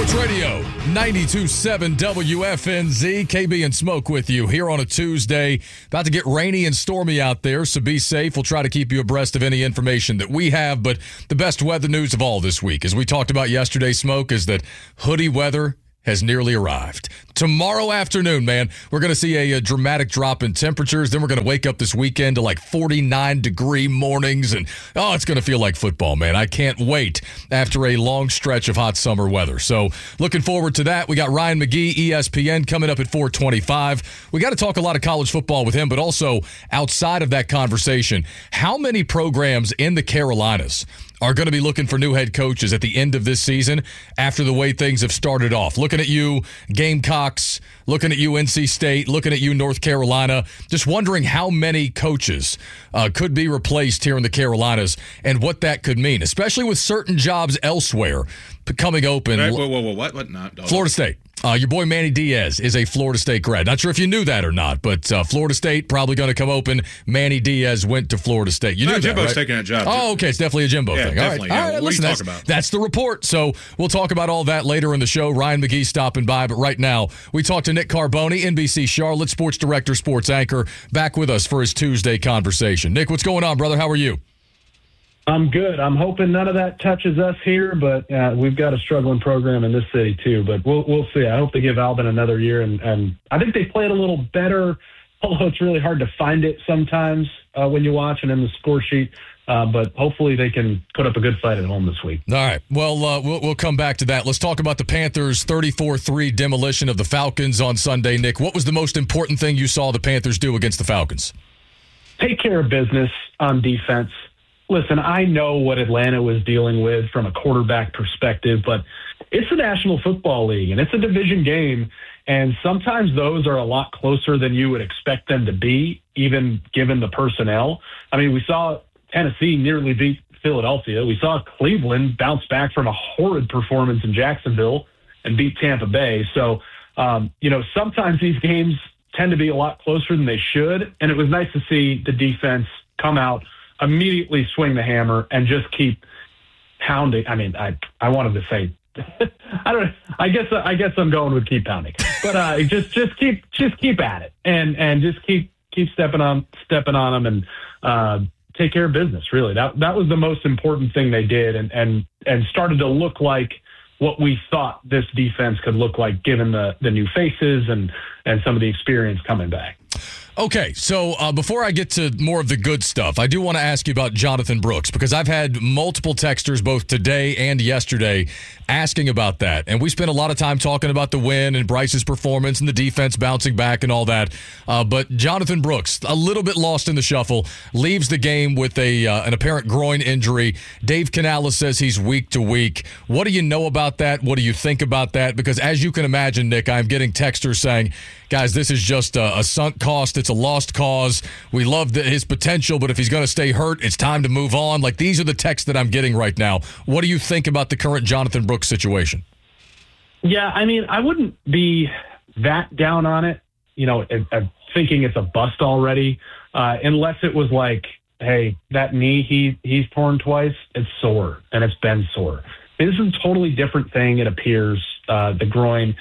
Sports Radio 92.7 WFNZ. KB and Smoke with you here on a Tuesday. About to get rainy and stormy out there, so be safe. We'll try to keep you abreast of any information that we have, but the best weather news of all this week, as we talked about yesterday, Smoke, is that hoodie weather has nearly arrived. Tomorrow afternoon, man, we're going to see a dramatic drop in temperatures. Then we're going to wake up this weekend to like 49-degree mornings. And, it's going to feel like football, man. I can't wait after a long stretch of hot summer weather. So looking forward to that. We got Ryan McGee, ESPN, coming up at 4:25. We got to talk a lot of college football with him, but also outside of that conversation, how many programs in the Carolinas are going to be looking for new head coaches at the end of this season after the way things have started off? Looking at you, Gamecocks, looking at you, NC State, looking at you, North Carolina, just wondering how many coaches could be replaced here in the Carolinas and what that could mean, especially with certain jobs elsewhere coming open. Right, what? Not Florida State. Your boy Manny Diaz is a Florida State grad. Not sure if you knew that or not, but Florida State probably going to come open. Manny Diaz went to Florida State. You knew that, Jimbo's right? taking that job. Oh, okay. It's definitely a Jimbo thing. Definitely. All right. Listen, that's the report. So we'll talk about all that later in the show. Ryan McGee stopping by, but right now we talk to Nick Carboni, NBC Charlotte sports director, sports anchor, back with us for his Tuesday conversation. Nick, what's going on, brother? How are you? I'm good. I'm hoping none of that touches us here, but we've got a struggling program in this city too. But we'll see. I hope they give Albin another year, and I think they played a little better, although it's really hard to find it sometimes when you watch and in the score sheet. But hopefully they can put up a good fight at home this week. All right. Well, we'll come back to that. Let's talk about the Panthers' 34-3 demolition of the Falcons on Sunday. Nick, what was the most important thing you saw the Panthers do against the Falcons? Take care of business on defense. Listen, I know what Atlanta was dealing with from a quarterback perspective, but it's the National Football League, and it's a division game, and sometimes those are a lot closer than you would expect them to be, even given the personnel. I mean, we saw Tennessee nearly beat Philadelphia. We saw Cleveland bounce back from a horrid performance in Jacksonville and beat Tampa Bay. So, sometimes these games tend to be a lot closer than they should, and it was nice to see the defense come out, immediately swing the hammer, and just keep pounding. I mean, I wanted to say, I guess I'm going with keep pounding, but just keep at it, and just keep stepping on them, and take care of business. Really, that was the most important thing they did, and started to look like what we thought this defense could look like, given the new faces and some of the experience coming back. Okay, so before I get to more of the good stuff, I do want to ask you about Jonathan Brooks, because I've had multiple texters both today and yesterday asking about that. And we spent a lot of time talking about the win and Bryce's performance and the defense bouncing back and all that. But Jonathan Brooks, a little bit lost in the shuffle, leaves the game with an apparent groin injury. Dave Canales says he's week to week. What do you know about that? What do you think about that? Because as you can imagine, Nick, I'm getting texters saying, guys, this is just a sunk cost. It's a lost cause. We love his potential, but if he's going to stay hurt, it's time to move on. Like, these are the texts that I'm getting right now. What do you think about the current Jonathan Brooks situation? Yeah, I mean, I wouldn't be that down on it, thinking it's a bust already, unless it was like, hey, that knee he's torn twice, it's sore, and it's been sore. I mean, this is a totally different thing, it appears. The groin,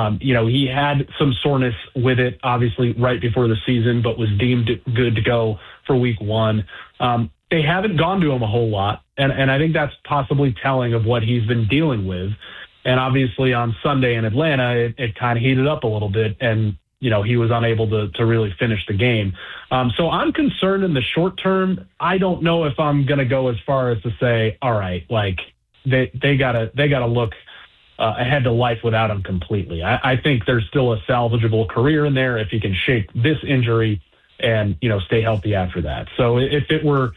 he had some soreness with it, obviously, right before the season, but was deemed good to go for week one. They haven't gone to him a whole lot, and I think that's possibly telling of what he's been dealing with. And obviously on Sunday in Atlanta, it kind of heated up a little bit, and he was unable to really finish the game. So I'm concerned in the short term. I don't know if I'm going to go as far as to say, all right, like they gotta look ahead to life without him completely. I think there's still a salvageable career in there if he can shake this injury and, stay healthy after that. So if it were,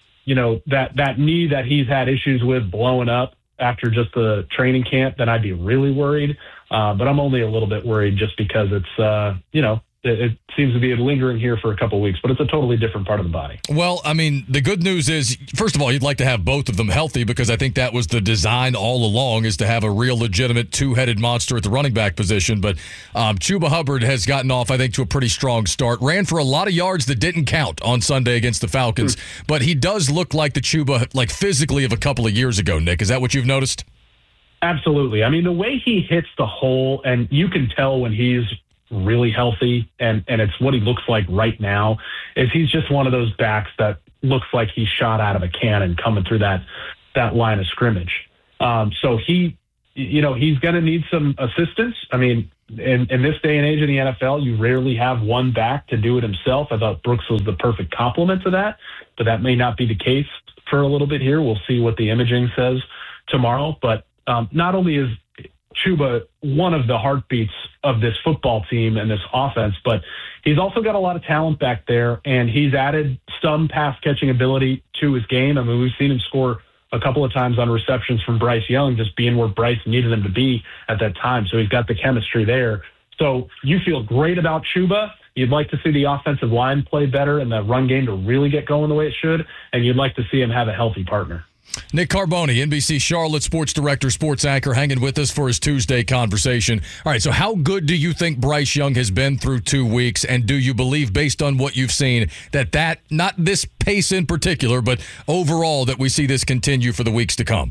that knee that he's had issues with blowing up after just the training camp, then I'd be really worried. But I'm only a little bit worried just because it's, it seems to be lingering here for a couple of weeks, but it's a totally different part of the body. Well, I mean, the good news is, first of all, you'd like to have both of them healthy, because I think that was the design all along, is to have a real legitimate two-headed monster at the running back position. But Chuba Hubbard has gotten off, I think, to a pretty strong start. Ran for a lot of yards that didn't count on Sunday against the Falcons. But he does look like the Chuba, like physically, of a couple of years ago, Nick. Is that what you've noticed? Absolutely. I mean, the way he hits the hole, and you can tell when he's really healthy, and it's what he looks like right now, is he's just one of those backs that looks like he's shot out of a cannon coming through that line of scrimmage. So he's going to need some assistance. I mean, in this day and age in the NFL, you rarely have one back to do it himself. I thought Brooks was the perfect complement to that, but that may not be the case for a little bit here. We'll see what the imaging says tomorrow. But not only is Chuba one of the heartbeats of this football team and this offense, but he's also got a lot of talent back there, and he's added some pass-catching ability to his game. I mean, we've seen him score a couple of times on receptions from Bryce Young, just being where Bryce needed him to be at that time. So he's got the chemistry there. So you feel great about Chuba. You'd like to see the offensive line play better and the run game to really get going the way it should, and you'd like to see him have a healthy partner. Nick Carboni, NBC Charlotte sports director, sports anchor, hanging with us for his Tuesday conversation. All right, so how good do you think Bryce Young has been through 2 weeks, and do you believe, based on what you've seen, that not this pace in particular, but overall, that we see this continue for the weeks to come?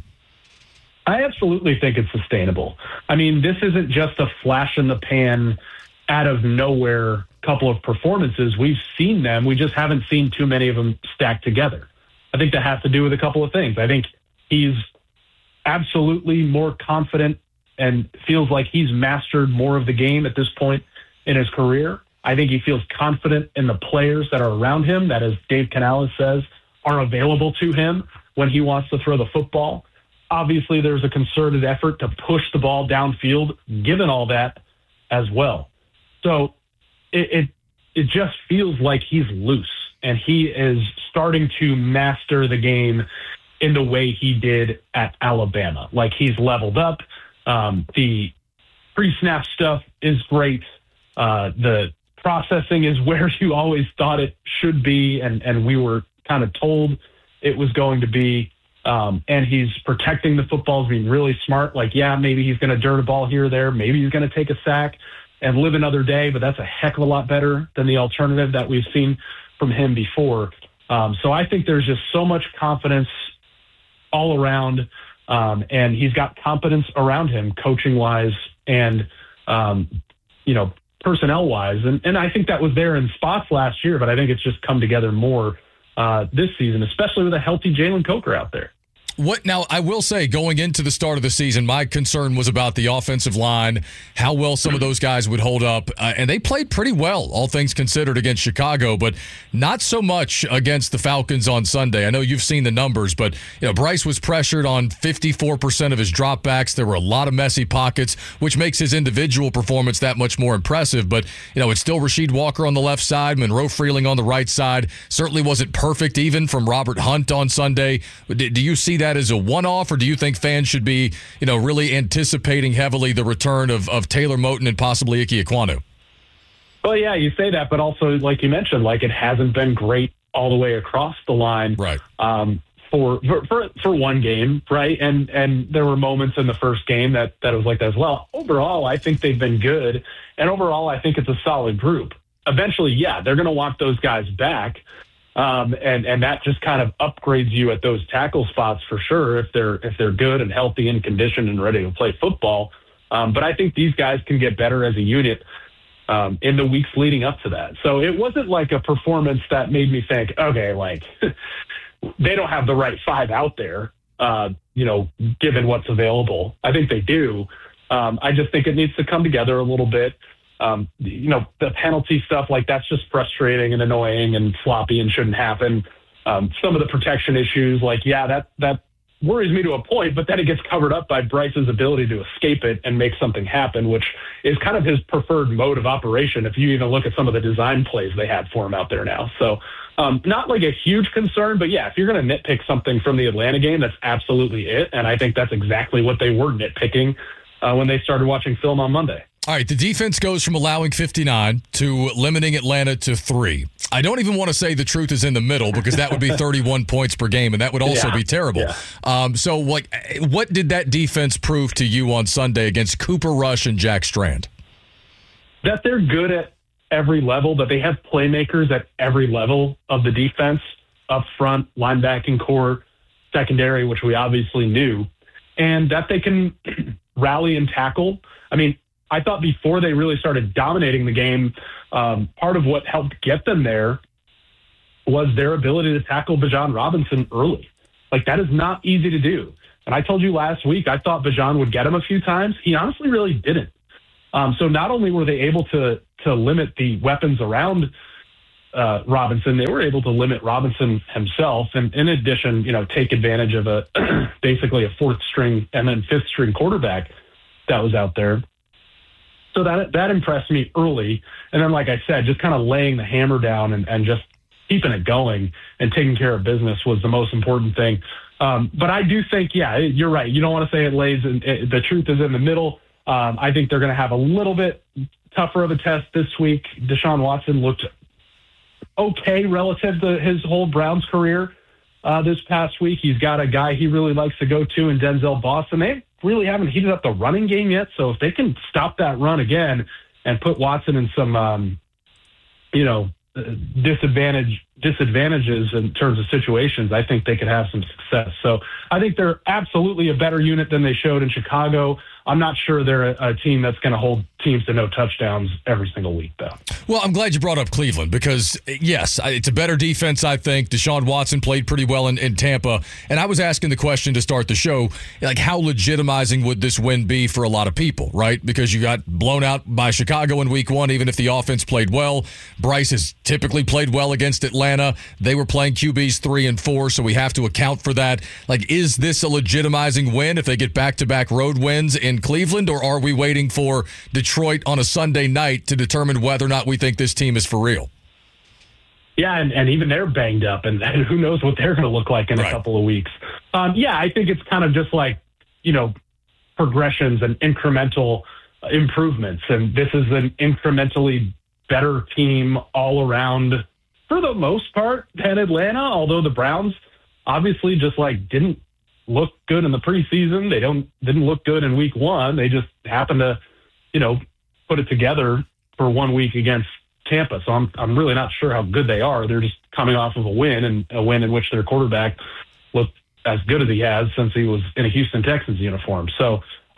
I absolutely think it's sustainable. I mean, this isn't just a flash in the pan, out of nowhere couple of performances. We've seen them. We just haven't seen too many of them stacked together. I think that has to do with a couple of things. I think he's absolutely more confident and feels like he's mastered more of the game at this point in his career. I think he feels confident in the players that are around him, that, as Dave Canales says, are available to him when he wants to throw the football. Obviously, there's a concerted effort to push the ball downfield, given all that as well. So it just feels like he's loose, and he is starting to master the game in the way he did at Alabama. Like, he's leveled up. The pre-snap stuff is great. The processing is where you always thought it should be, and we were kind of told it was going to be. And he's protecting the footballs, being really smart. Like, yeah, maybe he's going to dirt a ball here or there. Maybe he's going to take a sack and live another day, but that's a heck of a lot better than the alternative that we've seen from him before. So I think there's just so much confidence all around, and he's got competence around him, coaching-wise and, personnel-wise. And I think that was there in spots last year, but I think it's just come together more this season, especially with a healthy Jalen Coker out there. Now, I will say, going into the start of the season, my concern was about the offensive line, how well some of those guys would hold up. And they played pretty well, all things considered, against Chicago, but not so much against the Falcons on Sunday. I know you've seen the numbers, but Bryce was pressured on 54% of his dropbacks. There were a lot of messy pockets, which makes his individual performance that much more impressive. But, it's still Rasheed Walker on the left side, Monroe Freeling on the right side. Certainly wasn't perfect, even from Robert Hunt on Sunday. Do you see that as a one-off, or do you think fans should be, really anticipating heavily the return of Taylor Moton and possibly Ike Ekwonu? Well, yeah, you say that, but also, like you mentioned, it hasn't been great all the way across the line, right? For one game, right? And there were moments in the first game that it was like that as well. Overall, I think they've been good, and overall, I think it's a solid group. Eventually, yeah, they're going to want those guys back. And that just kind of upgrades you at those tackle spots for sure if they're good and healthy and conditioned and ready to play football. But I think these guys can get better as a unit in the weeks leading up to that. So it wasn't like a performance that made me think, okay, they don't have the right five out there, given what's available. I think they do. I just think it needs to come together a little bit. The penalty stuff, that's just frustrating and annoying and sloppy and shouldn't happen. Some of the protection issues, that worries me to a point, but then it gets covered up by Bryce's ability to escape it and make something happen, which is kind of his preferred mode of operation. If you even look at some of the design plays they have for him out there now. So not a huge concern, but yeah, if you're going to nitpick something from the Atlanta game, that's absolutely it. And I think that's exactly what they were nitpicking when they started watching film on Monday. All right, the defense goes from allowing 59 to limiting Atlanta to 3. I don't even want to say the truth is in the middle, because that would be 31 points per game, and that would also be terrible. Yeah. So what did that defense prove to you on Sunday against Cooper Rush and Jack Strand? That they're good at every level, that they have playmakers at every level of the defense, up front, linebacking core, secondary, which we obviously knew. and that they can rally and tackle. I mean, I thought before they really started dominating the game, part of what helped get them there was their ability to tackle Bijan Robinson early. Like, that is not easy to do. And I told you last week, I thought Bijan would get him a few times. He honestly really didn't. So not only were they able to limit the weapons around Robinson, they were able to limit Robinson himself, and in addition, take advantage of basically a fourth string and then fifth string quarterback that was out there. So that impressed me early. And then, like I said, just kind of laying the hammer down and just keeping it going and taking care of business was the most important thing. But I do think, yeah, you're right. You don't want to say it lays, and the truth is in the middle. I think they're going to have a little bit tougher of a test this week. Deshaun Watson looked okay relative to his whole Browns career this past week. He's got a guy he really likes to go to in Denzel Boston. They really haven't heated up the running game yet. So if they can stop that run again and put Watson in some, disadvantages in terms of situations, I think they could have some success. So I think they're absolutely a better unit than they showed in Chicago. I'm not sure they're a team that's going to hold teams to no touchdowns every single week, though. Well, I'm glad you brought up Cleveland because, yes, it's a better defense, I think. Deshaun Watson played pretty well in Tampa. And I was asking the question to start the show, like, how legitimizing would this win be for a lot of people, right? Because you got blown out by Chicago in week one, even if the offense played well. Bryce has typically played well against Atlanta. They were playing QBs 3 and 4, so we have to account for that. Like, is this a legitimizing win if they get back-to-back road wins in Cleveland, or are we waiting for Detroit on a Sunday night to determine whether or not we think this team is for real? Yeah, and even they're banged up, and who knows what they're going to look like in a couple of weeks. I think it's kind of just like, progressions and incremental improvements, and this is an incrementally better team all around for the most part than Atlanta, although the Browns obviously just didn't look good in the preseason. They didn't look good in week one. They just happened to, put it together for 1 week against Tampa. So I'm really not sure how good they are. They're just coming off of a win, and a win in which their quarterback looked as good as he has since he was in a Houston Texans uniform. So,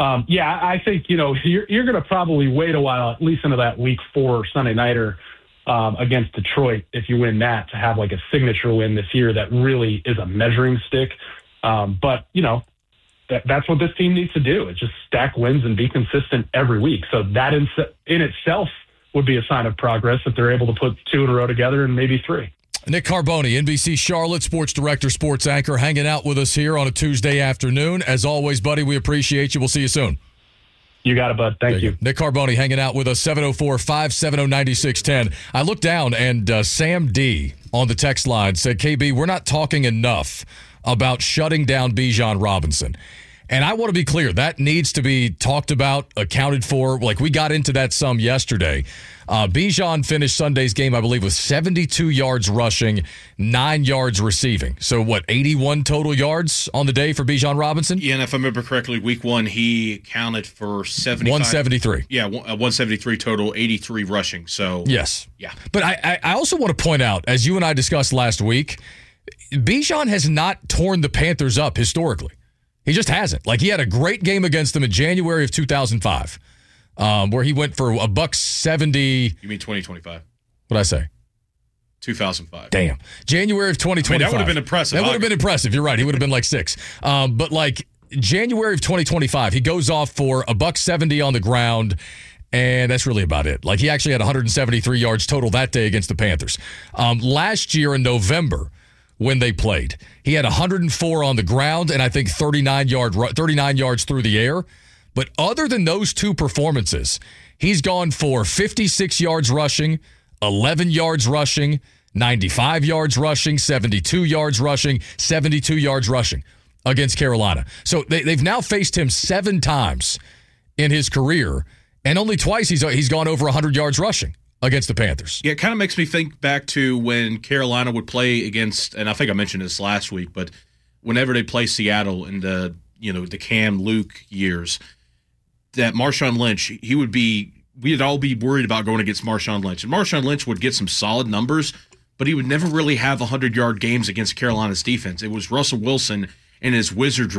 I think, you're going to probably wait a while, at least into that week 4 Sunday nighter against Detroit, if you win that, to have a signature win this year that really is a measuring stick. But that's what this team needs to do. It's just stack wins and be consistent every week. So that in itself would be a sign of progress if they're able to put 2 in a row together and maybe 3. Nick Carboni, NBC Charlotte sports director, sports anchor, hanging out with us here on a Tuesday afternoon. As always, buddy, we appreciate you. We'll see you soon. You got it, bud. Thank you. Nick Carboni hanging out with us, 704-570-9610. I looked down, and Sam D on the text line said, KB, we're not talking enough about shutting down Bijan Robinson. And I want to be clear, that needs to be talked about, accounted for. We got into that some yesterday. Bijan finished Sunday's game, I believe, with 72 yards rushing, 9 yards receiving. So, 81 total yards on the day for Bijan Robinson? Yeah, and if I remember correctly, week one, he counted for 173. Yeah, 173 total, 83 rushing. So, yes. Yeah. But I also want to point out, as you and I discussed last week, Bijan has not torn the Panthers up historically. He just hasn't. He had a great game against them in January of 2005, where he went for $170. You mean 2025? What'd I say? 2005. Damn. January of 2025. That would have been impressive. That would have been impressive. You're right. He would have been 6. But January of 2025, he goes off for $170 on the ground. And that's really about it. He actually had 173 yards total that day against the Panthers. Last year in November, when they played, he had 104 on the ground and I think 39 yards through the air. But other than those two performances, he's gone for 56 yards rushing, 11 yards rushing, 95 yards rushing, 72 yards rushing, 72 yards rushing against Carolina. So they've now faced him 7 times in his career, and only twice he's gone over 100 yards rushing against the Panthers. Yeah, it kind of makes me think back to when Carolina would play against, and I think I mentioned this last week, but whenever they play Seattle in the Cam Luke years, that Marshawn Lynch, we'd all be worried about going against Marshawn Lynch. And Marshawn Lynch would get some solid numbers, but he would never really have 100-yard games against Carolina's defense. It was Russell Wilson and his wizardry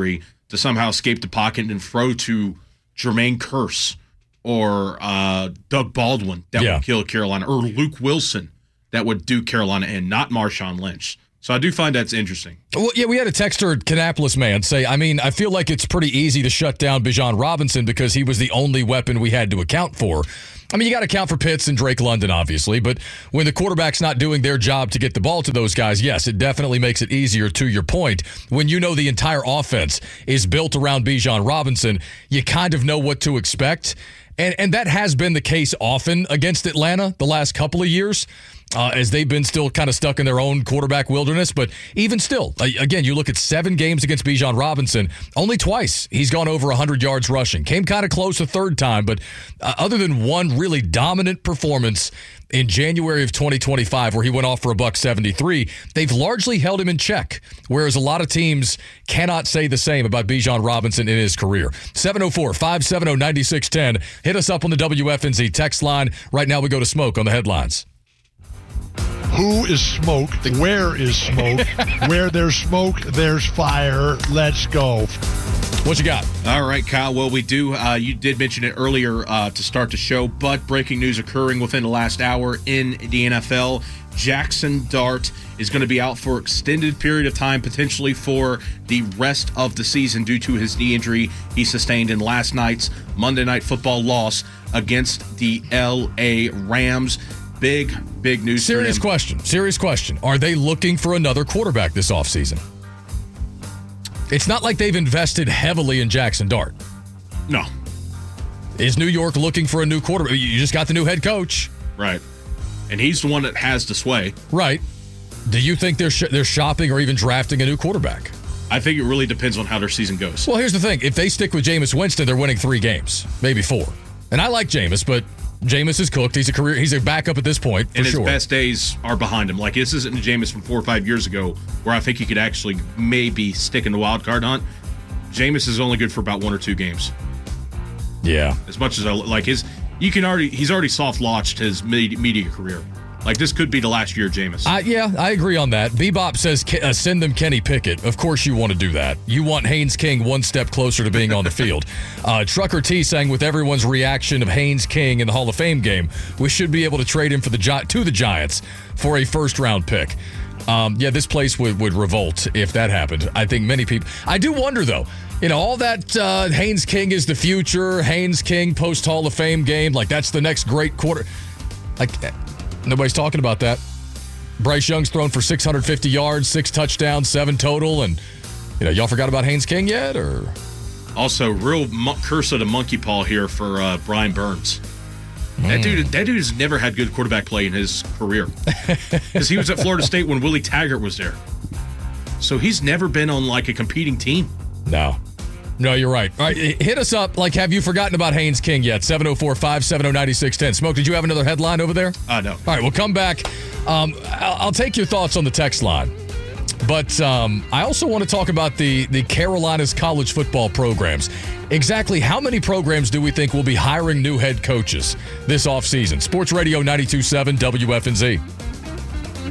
to somehow escape the pocket and throw to Jermaine Kearse or Doug Baldwin that would kill Carolina, or Luke Wilson that would do Carolina in, not Marshawn Lynch. So I do find that's interesting. Well, yeah, we had a texter, Kannapolis man, say, I feel like it's pretty easy to shut down Bijan Robinson because he was the only weapon we had to account for. You got to account for Pitts and Drake London, obviously, but when the quarterback's not doing their job to get the ball to those guys, yes, it definitely makes it easier, to your point. When you know the entire offense is built around Bijan Robinson, you kind of know what to expect. And that has been the case often against Atlanta the last couple of years, as they've been still kind of stuck in their own quarterback wilderness. But even still, again, you look at 7 games against Bijan Robinson, only twice he's gone over 100 yards rushing. Came kind of close a third time, but other than one really dominant performance in January of 2025 where he went off for $173, they've largely held him in check, whereas a lot of teams cannot say the same about Bijan Robinson in his career. 704-570-9610. Hit us up on the WFNZ text line. Right now we go to Smoke on the headlines. Who is Smoke? Where is Smoke? Where there's smoke, there's fire. Let's go. What you got? All right, Kyle. Well, we do. You did mention it earlier to start the show, but breaking news occurring within the last hour in the NFL. Jackson Dart is going to be out for extended period of time, potentially for the rest of the season due to his knee injury he sustained in last night's Monday Night Football loss against the L.A. Rams. Big news. Serious question. Are they looking for another quarterback this offseason? It's not like they've invested heavily in Jackson Dart. No. Is New York looking for a new quarterback? You just got the new head coach. Right. And he's the one that has the sway. Right. Do you think they're shopping or even drafting a new quarterback? I think it really depends on how their season goes. Well, here's the thing. If they stick with Jameis Winston, they're winning 3 games, maybe 4. And I like Jameis, but Jameis is cooked. He's a backup at this point, for and his sure. best days are behind him. Like, this isn't the Jameis from 4 or 5 years ago where I think he could actually maybe stick in the wild card hunt. Jameis is only good for about 1 or 2 games. Yeah. As much as I like he's already soft-launched his media career. Like, this could be the last year of Jameis. Yeah, I agree on that. Bebop says send them Kenny Pickett. Of course you want to do that. You want Haynes King one step closer to being on the field. Trucker T saying, with everyone's reaction of Haynes King in the Hall of Fame game, we should be able to trade him to the Giants for a first-round pick. Yeah, this place would revolt if that happened. I think many people. I do wonder, though. All that Haynes King is the future, Haynes King post-Hall of Fame game, like that's the next great quarter. Like, nobody's talking about that. Bryce Young's thrown for 650 yards, 6 touchdowns, 7 total, and y'all forgot about Haynes King yet? Or also, real curse of the monkey paw here for Brian Burns. That dude has never had good quarterback play in his career because he was at Florida State when Willie Taggart was there. So he's never been on like a competing team. No, you're right. All right, hit us up. Like, have you forgotten about Haynes King yet? 704-570-9610. Smoke, did you have another headline over there? No. All right, we'll come back. I'll take your thoughts on the text line. But I also want to talk about the Carolina's college football programs. Exactly how many programs do we think will be hiring new head coaches this offseason? Sports Radio 92.7 WFNZ.